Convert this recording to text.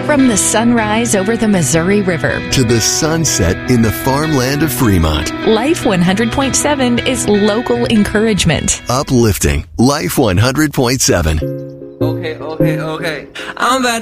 From the sunrise over the Missouri River to the sunset in the farmland of Fremont. Life 100.7 is local encouragement. Uplifting. Life 100.7. Okay. I'm back.